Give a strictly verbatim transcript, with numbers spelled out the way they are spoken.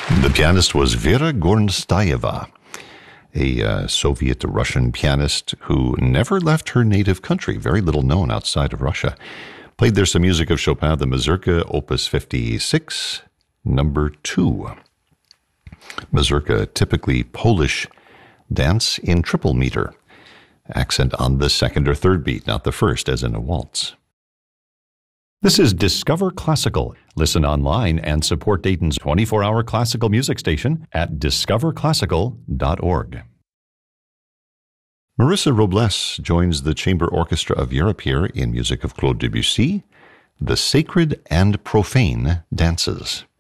The pianist was Vera Gornstayeva, a uh, Soviet-Russian pianist who never left her native country, very little known outside of Russia. Played there some music of Chopin, the Mazurka, Opus fifty-six, number two. Mazurka, typically Polish dance in triple meter. Accent on the second or third beat, not the first, as in a waltz. This is Discover Classical. Listen online and support Dayton's twenty-four hour classical music station at discover classical dot org. Marissa Robles joins the Chamber Orchestra of Europe here in music of Claude Debussy, The Sacred and Profane Dances.